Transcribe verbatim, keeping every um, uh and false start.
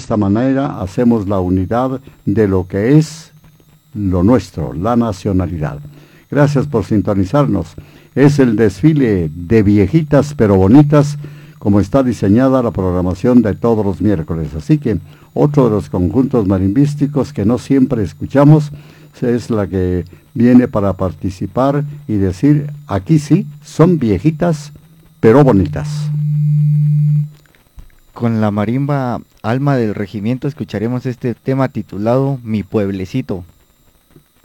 esta manera hacemos la unidad de lo que es lo nuestro, la nacionalidad. Gracias por sintonizarnos. Es el desfile de viejitas pero bonitas, como está diseñada la programación de todos los miércoles. Así que otro de los conjuntos marimbísticos que no siempre escuchamos es la que viene para participar y decir, aquí sí, son viejitas pero bonitas. Con la marimba Alma del Regimiento escucharemos este tema titulado Mi Pueblecito.